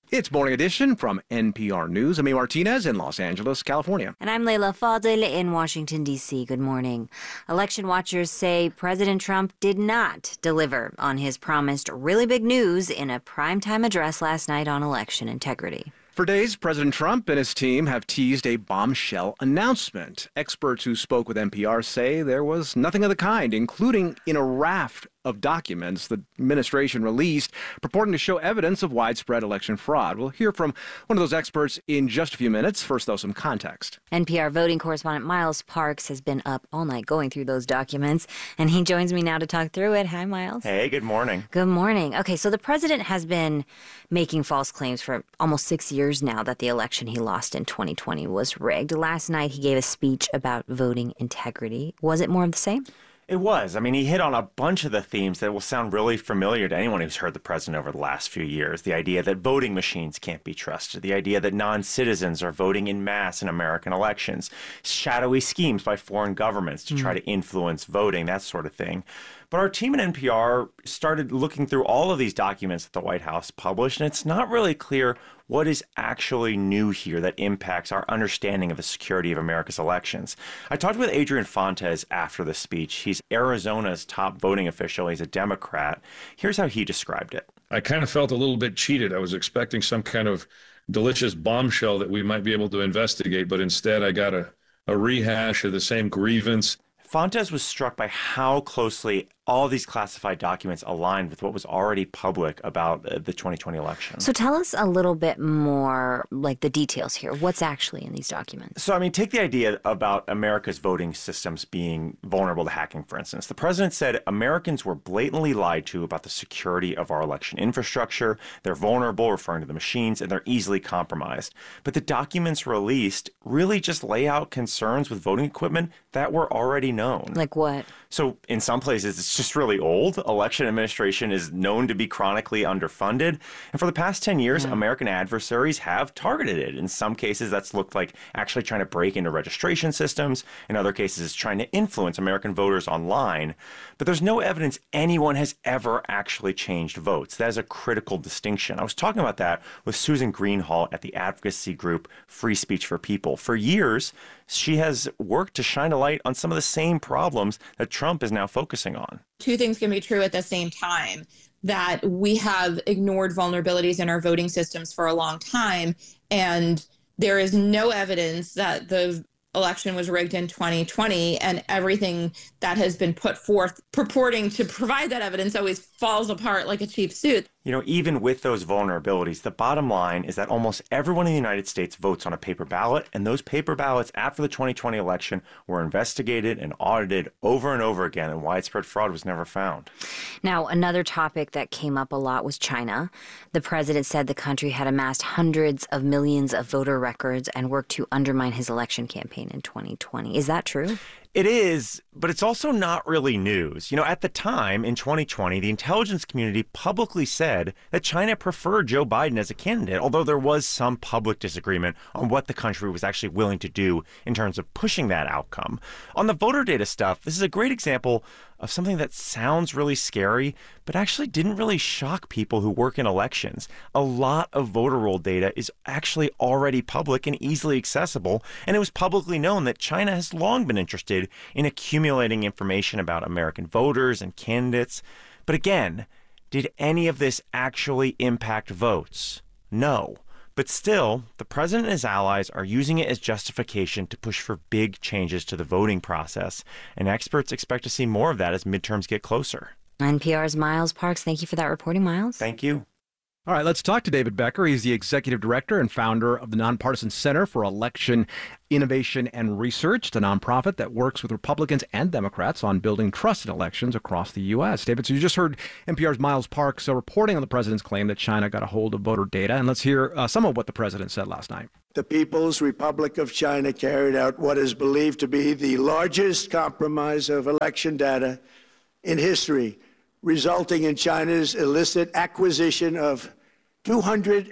It's Morning Edition from NPR News. I'm Martinez in Los Angeles, California. And I'm Leila Fadel in Washington, D.C. Good morning. Election watchers say President Trump did not deliver on his promised really big news in a primetime address last night on election integrity. For days, President Trump and his team have teased a bombshell announcement. Experts who spoke with NPR say there was nothing of the kind, including in a raft of documents the administration released purporting to show evidence of widespread election fraud. We'll hear from one of those experts in just a few minutes. First, though, some context. NPR voting correspondent Miles Parks has been up all night going through those documents, and he joins me now to talk through it. Hi, Miles. Hey, good morning. Good morning. Okay, so the president has been making false claims for almost 6 years now that the election he lost in 2020 was rigged. Last night, he gave a speech about voting integrity. Was it more of the same? It was. I mean, he hit on a bunch of the themes that will sound really familiar to anyone who's heard the president over the last few years. The idea that voting machines can't be trusted, the idea that non-citizens are voting in mass in American elections, shadowy schemes by foreign governments to try to influence voting, that sort of thing. But our team at NPR started looking through all of these documents that the White House published, and it's not really clear what is actually new here that impacts our understanding of the security of America's elections. I talked with Adrian Fontes after the speech. He's Arizona's top voting official. He's a Democrat. Here's how he described it. I kind of felt a little bit cheated. I was expecting some kind of delicious bombshell that we might be able to investigate, but instead I got a rehash of the same grievance. Fontes was struck by how closely all these classified documents aligned with what was already public about the 2020 election. So tell us a little bit more, like the details here. What's actually in these documents? So, I mean, take the idea about America's voting systems being vulnerable to hacking, for instance. The president said Americans were blatantly lied to about the security of our election infrastructure. They're vulnerable, referring to the machines, and they're easily compromised. But the documents released really just lay out concerns with voting equipment that were already known. Like what? So in some places, it's just really old. Election administration is known to be chronically underfunded. And for the past 10 years, American adversaries have targeted it. In some cases, that's looked like actually trying to break into registration systems. In other cases, it's trying to influence American voters online. But there's no evidence anyone has ever actually changed votes. That is a critical distinction. I was talking about that with Susan Greenhalgh at the advocacy group Free Speech for People. For years, she has worked to shine a light on some of the same problems that Trump is now focusing on. Two things can be true at the same time, that we have ignored vulnerabilities in our voting systems for a long time, and there is no evidence that the election was rigged in 2020, and everything that has been put forth purporting to provide that evidence always falls apart like a cheap suit. You know, even with those vulnerabilities, the bottom line is that almost everyone in the United States votes on a paper ballot, and those paper ballots after the 2020 election were investigated and audited over and over again, and widespread fraud was never found. Now, another topic that came up a lot was China. The president said the country had amassed hundreds of millions of voter records and worked to undermine his election campaign in 2020. Is that true? It is, but it's also not really news. You know, at the time, in 2020, the intelligence community publicly said that China preferred Joe Biden as a candidate, although there was some public disagreement on what the country was actually willing to do in terms of pushing that outcome. On the voter data stuff, this is a great example of something that sounds really scary, but actually didn't really shock people who work in elections. A lot of voter roll data is actually already public and easily accessible, and it was publicly known that China has long been interested in accumulating information about American voters and candidates. But again, did any of this actually impact votes? No. But still, the president and his allies are using it as justification to push for big changes to the voting process, and experts expect to see more of that as midterms get closer. NPR's Miles Parks, thank you for that reporting, Miles. Thank you. All right, let's talk to David Becker. He's the executive director and founder of the Nonpartisan Center for Election Innovation and Research, it's a nonprofit that works with Republicans and Democrats on building trust in elections across the U.S. David, so you just heard NPR's Miles Parks reporting on the president's claim that China got a hold of voter data. And let's hear some of what the president said last night. The People's Republic of China carried out what is believed to be the largest compromise of election data in history, resulting in China's illicit acquisition of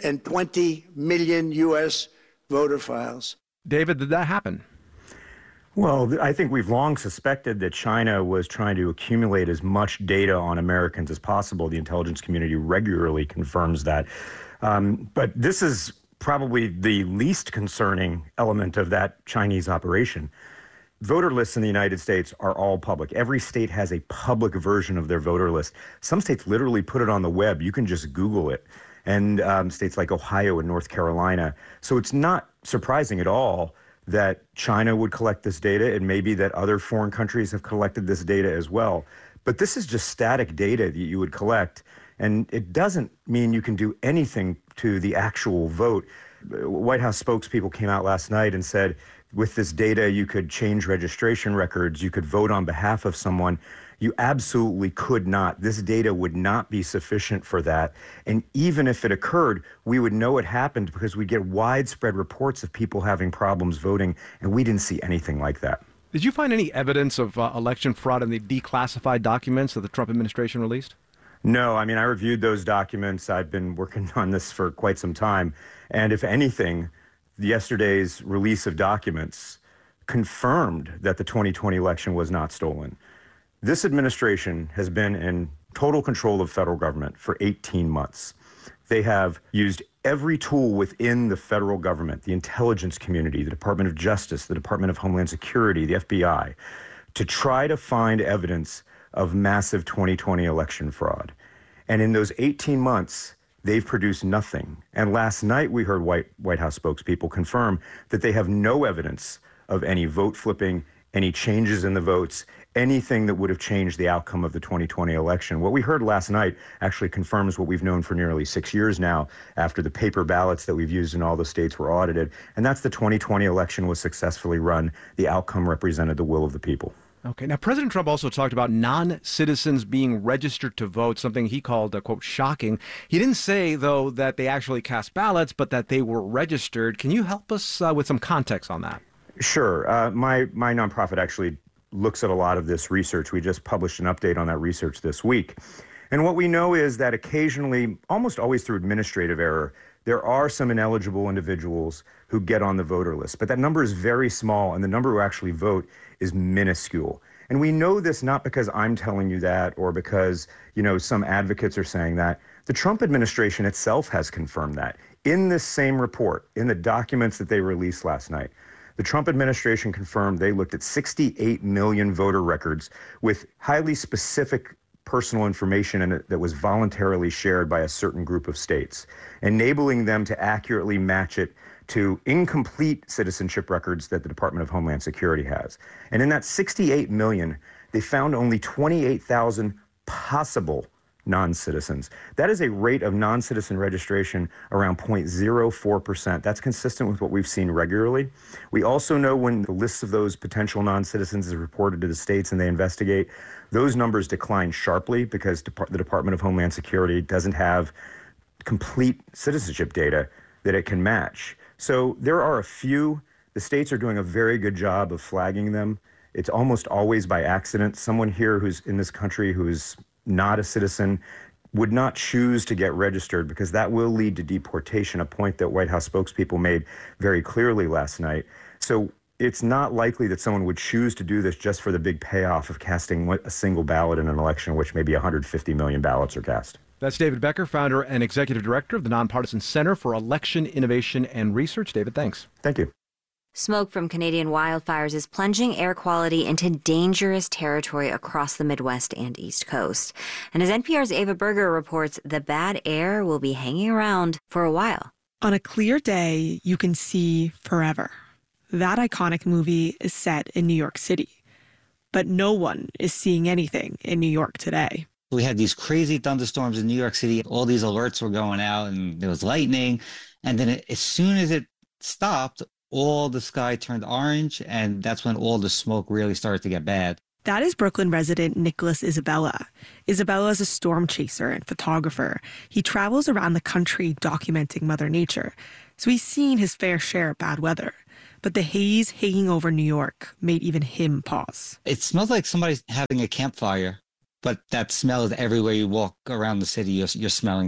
220 million U.S. voter files. David, did that happen? Well, I think we've long suspected that China was trying to accumulate as much data on Americans as possible. The intelligence community regularly confirms that. But this is probably the least concerning element of that Chinese operation. Voter lists in the United States are all public. Every state has a public version of their voter list. Some states literally put it on the web. You can just Google it. And states like Ohio and North Carolina. So it's not surprising at all that China would collect this data, and maybe that other foreign countries have collected this data as well. But this is just static data that you would collect, and it doesn't mean you can do anything to the actual vote. White House spokespeople came out last night and said, with this data, you could change registration records, you could vote on behalf of someone. You absolutely could not. This data would not be sufficient for that. And even if it occurred, we would know it happened because we get widespread reports of people having problems voting, and we didn't see anything like that. Did you find any evidence of election fraud in the declassified documents that the Trump administration released? No, I mean, I reviewed those documents. I've been working on this for quite some time. And if anything, yesterday's release of documents confirmed that the 2020 election was not stolen. This administration has been in total control of federal government for 18 months. They have used every tool within the federal government, the intelligence community, the Department of Justice, the Department of Homeland Security, the FBI, to try to find evidence of massive 2020 election fraud. And in those 18 months, they've produced nothing. And last night, we heard White House spokespeople confirm that they have no evidence of any vote flipping, any changes in the votes, anything that would have changed the outcome of the 2020 election. What we heard last night actually confirms what we've known for nearly 6 years now after the paper ballots that we've used in all the states were audited. And that's the 2020 election was successfully run. The outcome represented the will of the people. Okay. Now, President Trump also talked about non-citizens being registered to vote, something he called, quote, shocking. He didn't say, though, that they actually cast ballots, but that they were registered. Can you help us with some context on that? Sure. My nonprofit actually looks at a lot of this research. We just published an update on that research this week. And what we know is that occasionally, almost always through administrative error, there are some ineligible individuals who get on the voter list. But that number is very small, and the number who actually vote is minuscule. And we know this not because I'm telling you that or because, some advocates are saying that. The Trump administration itself has confirmed that. In this same report, in the documents that they released last night, the Trump administration confirmed they looked at 68 million voter records with highly specific personal information in it that was voluntarily shared by a certain group of states, enabling them to accurately match it to incomplete citizenship records that the Department of Homeland Security has. And in that 68 million, they found only 28,000 possible non-citizens. That is a rate of non-citizen registration around 0.04%. That's consistent with what we've seen regularly. We also know when the list of those potential non-citizens is reported to the states and they investigate, those numbers decline sharply because the Department of Homeland Security doesn't have complete citizenship data that it can match. So there are a few. The states are doing a very good job of flagging them. It's almost always by accident. Someone here who's in this country who is not a citizen would not choose to get registered because that will lead to deportation, a point that White House spokespeople made very clearly last night. So it's not likely that someone would choose to do this just for the big payoff of casting a single ballot in an election in which maybe 150 million ballots are cast. That's David Becker, founder and executive director of the Nonpartisan Center for Election Innovation and Research. David, thanks. Thank you. Smoke from Canadian wildfires is plunging air quality into dangerous territory across the Midwest and East Coast. And as NPR's Ava Berger reports, the bad air will be hanging around for a while. On a clear day, you can see forever. That iconic movie is set in New York City. But no one is seeing anything in New York today. We had these crazy thunderstorms in New York City. All these alerts were going out and there was lightning. And then as soon as it stopped, all the sky turned orange, and that's when all the smoke really started to get bad. That is Brooklyn resident Nicholas Isabella. Isabella is a storm chaser and photographer. He travels around the country documenting Mother Nature, so he's seen his fair share of bad weather. But the haze hanging over New York made even him pause. It smells like somebody's having a campfire, but that smell is everywhere you walk around the city. You're smelling that.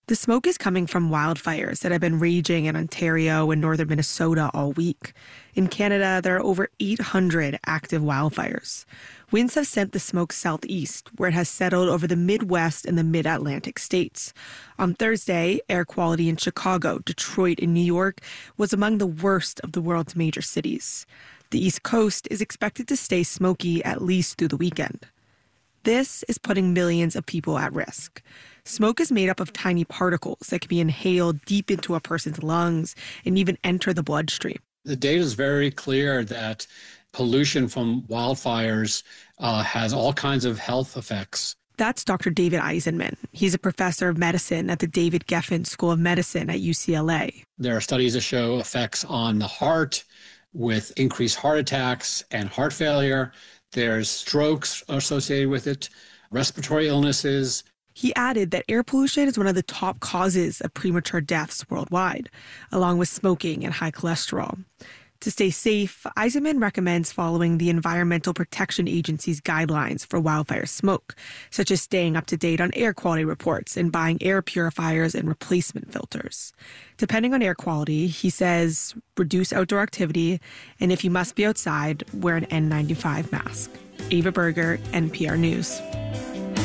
The smoke is coming from wildfires that have been raging in Ontario and northern Minnesota all week. In Canada, there are over 800 active wildfires. Winds have sent the smoke southeast, where it has settled over the Midwest and the Mid-Atlantic states. On Thursday, air quality in Chicago, Detroit, and New York was among the worst of the world's major cities. The East Coast is expected to stay smoky at least through the weekend. This is putting millions of people at risk. Smoke is made up of tiny particles that can be inhaled deep into a person's lungs and even enter the bloodstream. The data is very clear that pollution from wildfires has all kinds of health effects. That's Dr. David Eisenman. He's a professor of medicine at the David Geffen School of Medicine at UCLA. There are studies that show effects on the heart with increased heart attacks and heart failure. There's strokes associated with it, respiratory illnesses. He added that air pollution is one of the top causes of premature deaths worldwide, along with smoking and high cholesterol. To stay safe, Eisenman recommends following the Environmental Protection Agency's guidelines for wildfire smoke, such as staying up to date on air quality reports and buying air purifiers and replacement filters. Depending on air quality, he says, reduce outdoor activity, and if you must be outside, wear an N95 mask. Ava Berger, NPR News.